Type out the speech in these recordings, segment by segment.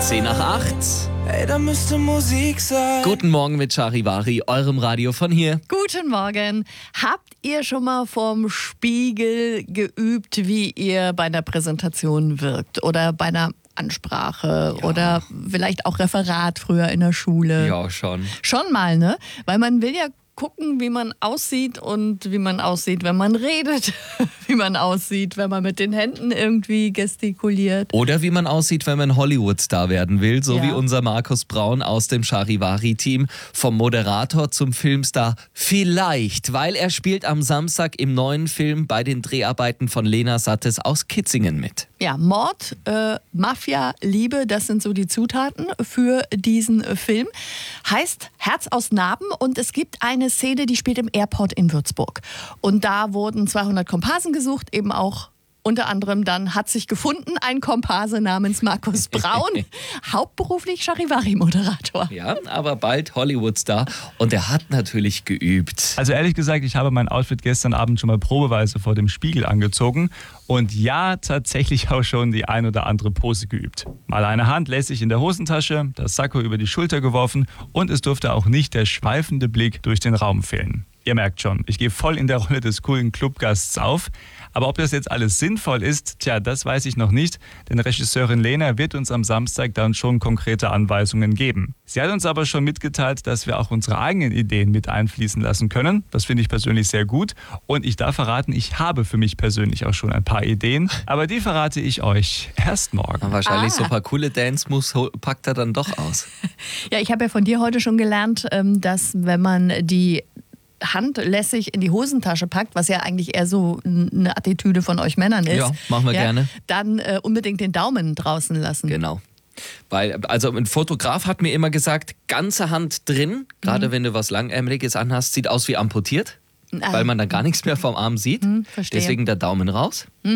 10 nach 8. Ey, da müsste Musik sein. Guten Morgen mit Charivari, eurem Radio von hier. Guten Morgen. Habt ihr schon mal vorm Spiegel geübt, wie ihr bei einer Präsentation wirkt oder bei einer Ansprache oder vielleicht auch Referat früher in der Schule? Ja, schon. Schon mal, ne? Weil man will ja gucken, wie man aussieht und wie man aussieht, wenn man redet, wie man aussieht, wenn man mit den Händen irgendwie gestikuliert. Oder wie man aussieht, wenn man Hollywood-Star werden will, so Ja. wie unser Markus Braun aus dem Charivari-Team. Vom Moderator zum Filmstar vielleicht, weil er spielt am Samstag im neuen Film bei den Dreharbeiten von Lena Sattes aus Kitzingen mit. Ja, Mord, Mafia, Liebe, das sind so die Zutaten für diesen Film. Heißt Herz aus Narben und es gibt eine Szene, die spielt im Airport in Würzburg. Und da wurden 200 Komparsen gesucht, eben auch unter anderem dann hat sich gefunden ein Komparse namens Markus Braun, hauptberuflich Charivari-Moderator. Ja, aber bald Hollywood-Star und er hat natürlich geübt. Also ehrlich gesagt, ich habe mein Outfit gestern Abend schon mal probeweise vor dem Spiegel angezogen und ja, tatsächlich auch schon die ein oder andere Pose geübt. Mal eine Hand lässig in der Hosentasche, das Sakko über die Schulter geworfen und es durfte auch nicht der schweifende Blick durch den Raum fehlen. Ihr merkt schon, ich gehe voll in der Rolle des coolen Clubgasts auf. Aber ob das jetzt alles sinnvoll ist, das weiß ich noch nicht, denn Regisseurin Lena wird uns am Samstag dann schon konkrete Anweisungen geben. Sie hat uns aber schon mitgeteilt, dass wir auch unsere eigenen Ideen mit einfließen lassen können. Das finde ich persönlich sehr gut. Und ich darf verraten, ich habe für mich persönlich auch schon ein paar Ideen. Aber die verrate ich euch erst morgen. Wahrscheinlich so ein paar coole Dance-Moves packt er dann doch aus. Ja, ich habe ja von dir heute schon gelernt, dass wenn man die Hand lässig in die Hosentasche packt, was ja eigentlich eher so eine Attitüde von euch Männern ist. Ja, machen wir gerne. Dann unbedingt den Daumen draußen lassen. Genau. Weil, also ein Fotograf hat mir immer gesagt, ganze Hand drin, gerade wenn du was Langärmeliges anhast, sieht aus wie amputiert, weil man dann gar nichts mehr vom Arm sieht. Verstehe. Deswegen der Daumen raus. So.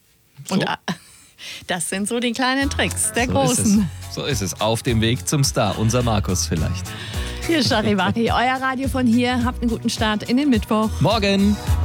Und das sind so die kleinen Tricks der So Großen. So ist es. Auf dem Weg zum Star. Unser Markus vielleicht. Hier ist Charivari, euer Radio von hier. Habt einen guten Start in den Mittwoch. Morgen!